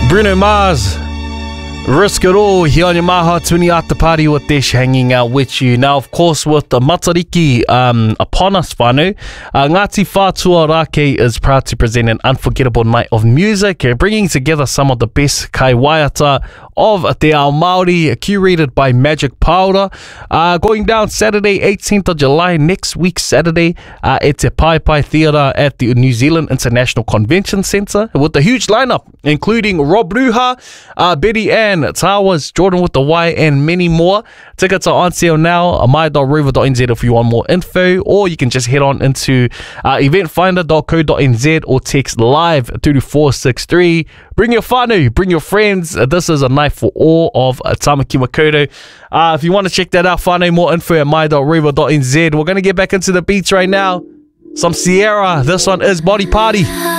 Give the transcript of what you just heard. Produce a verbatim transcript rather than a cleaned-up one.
Bruno Mars, Risk It All here on your Maha Tuni After Party with Dish hanging out with you. Now, of course, with the Matariki um, upon us, whānau, uh, Ngāti Whātua Rake is proud to present an unforgettable night of music, uh, bringing together some of the best kaiwaiata of Te Ao Māori, curated by Magic Powder. Uh, going down Saturday, eighteenth of July, next week Saturday, uh, at Te Pai Pai Theatre at the New Zealand International Convention Centre, with a huge lineup, including Rob Ruha, uh, Betty Ann, Towers, Jordan with the Y, and many more. Tickets are on sale now, mai dot river dot n z if you want more info, or you can just head on into uh, event finder dot co dot n z or text live two two four six three. Bring your whānau, bring your friends. Uh, this is a night for all of uh, Tamaki Makaurau. Uh, if you want to check that out, whānau, more info at mai dot river dot n z. We're going to get back into the beats right now. Some Sierra. This one is Body Party.